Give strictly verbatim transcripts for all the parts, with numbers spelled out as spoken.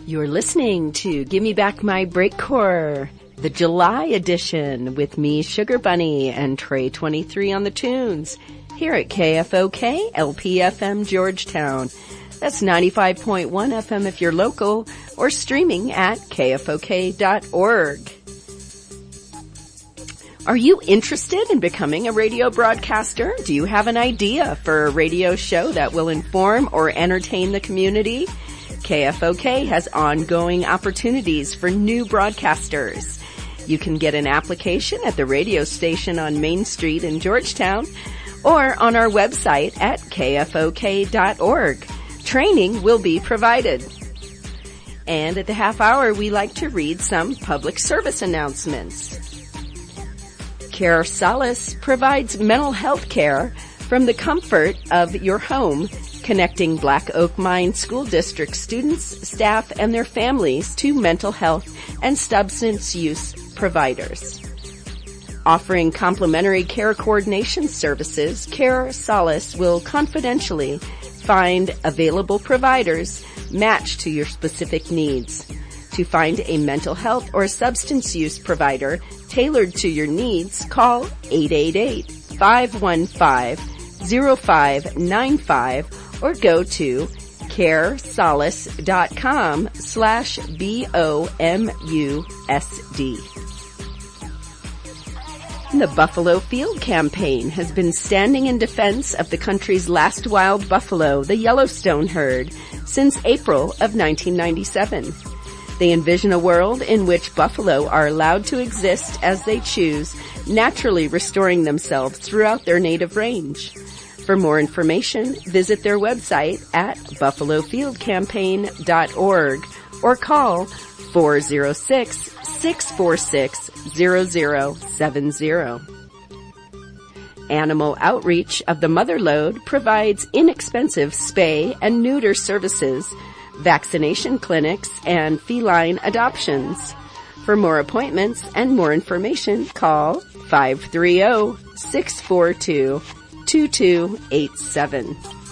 You're listening to Gimme Back My Breakcore, the July edition with me, Sugar Bunny, and Trey twenty-three on the tunes here at K F O K L P F M Georgetown. That's ninety-five point one F M if you're local, or streaming at K F O K dot org. Are you interested in becoming a radio broadcaster? Do you have an idea for a radio show that will inform or entertain the community? K F O K has ongoing opportunities for new broadcasters. You can get an application at the radio station on Main Street in Georgetown or on our website at K F O K dot org. Training will be provided. And at the half hour, we like to read some public service announcements. Care Solace provides mental health care from the comfort of your home, connecting Black Oak Mine School District students, staff, and their families to mental health and substance use providers. Offering complimentary care coordination services, Care Solace will confidentially find available providers matched to your specific needs. To find a mental health or substance use provider tailored to your needs, call eight eight eight, five one five, zero five nine five or go to caresolace.com slash B-O-M-U-S-D. The Buffalo Field Campaign has been standing in defense of the country's last wild buffalo, the Yellowstone herd, since April of nineteen ninety-seven. They envision a world in which buffalo are allowed to exist as they choose, naturally restoring themselves throughout their native range. For more information, visit their website at buffalo field campaign dot org or call four oh six, six four six, zero zero seven zero. Animal Outreach of the Motherlode provides inexpensive spay and neuter services, vaccination clinics, and feline adoptions. For more appointments and more information, call five three zero, six four two, two two eight seven.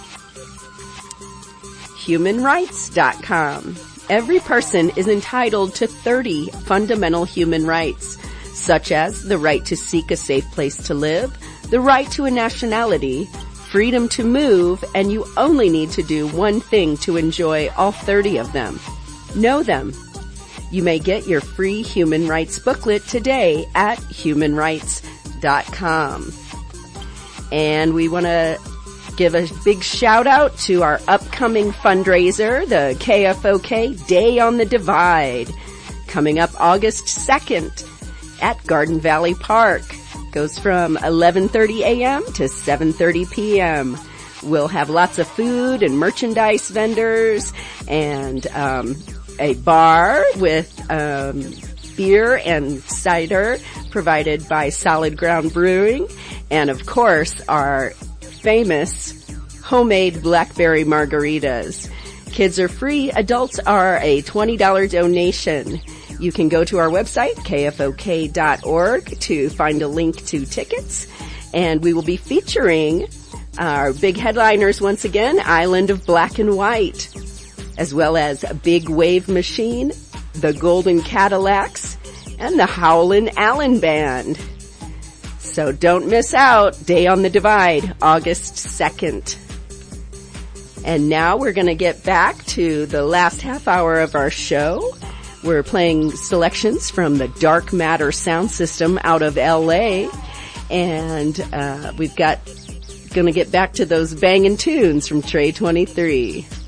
human rights dot com. Every person is entitled to thirty fundamental human rights, such as the right to seek a safe place to live, the right to a nationality, freedom to move, and you only need to do one thing to enjoy all thirty of them. Know them. You may get your free human rights booklet today at human rights dot com. And we want to give a big shout out to our upcoming fundraiser, the K F O K Day on the Divide, coming up August second at Garden Valley Park. Goes from eleven thirty a.m. to seven thirty p.m. We'll have lots of food and merchandise vendors and um, a bar with um, beer and cider provided by Solid Ground Brewing, and of course our famous homemade blackberry margaritas. Kids are free. Adults are a twenty dollars donation. You can go to our website, K F O K dot org, to find a link to tickets. And we will be featuring our big headliners once again, Island of Black and White, as well as Big Wave Machine, the Golden Cadillacs, and the Howlin' Allen Band. So don't miss out. Day on the Divide, August second. And now we're going to get back to the last half hour of our show. We're playing selections from the Dark Matter sound system out of L A. And uh we've got going to get back to those banging tunes from Trey twenty-three.